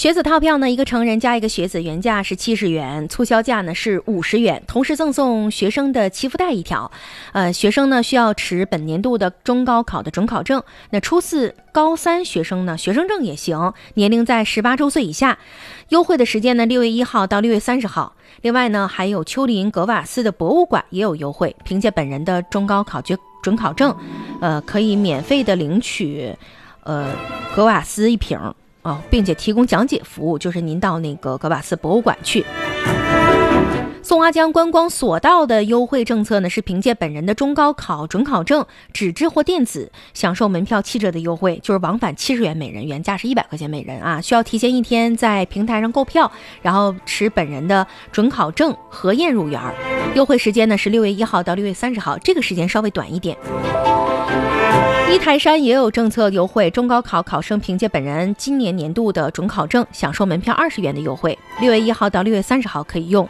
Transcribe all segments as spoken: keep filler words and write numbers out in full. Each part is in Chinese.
学子套票呢，一个成人加一个学子原价是七十元，促销价呢是五十元，同时赠送学生的祈福袋一条。呃，学生呢需要持本年度的中高考的准考证，那初四、高三学生呢学生证也行，年龄在十八周岁以下。优惠的时间呢，六月一号到六月三十号。另外呢，还有丘陵格瓦斯的博物馆也有优惠，凭借本人的中高考决准考证，呃，可以免费的领取呃格瓦斯一瓶。哦，并且提供讲解服务，就是您到那个格瓦斯博物馆去。松花江观光索道的优惠政策呢，是凭借本人的中高考准考证，纸质或电子，享受门票七折的优惠，就是往返七十元每人，原价是一百块钱每人啊。需要提前一天在平台上购票，然后持本人的准考证核验入园。优惠时间呢是六月一号到六月三十号，这个时间稍微短一点。一台山也有政策优惠，中高考考生凭借本人今年年度的准考证，享受门票二十元的优惠，六月一号到六月三十号可以用。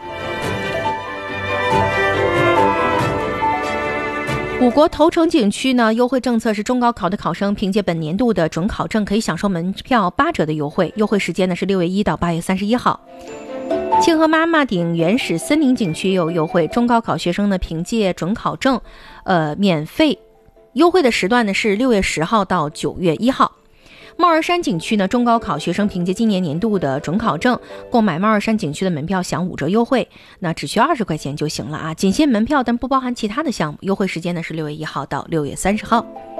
五国头城景区呢，优惠政策是中高考的考生凭借本年度的准考证，可以享受门票八折的优惠，优惠时间呢是六月一到八月三十一号。清河妈妈顶原始森林景区也有优惠，中高考学生呢凭借准考证，呃，免费。优惠的时段呢是六月十号到九月一号。帽儿山景区呢，中高考学生凭借今年年度的准考证购买帽儿山景区的门票享五折优惠，那只需要二十块钱就行了啊，仅限门票但不包含其他的项目。优惠时间呢是六月一号到六月三十号。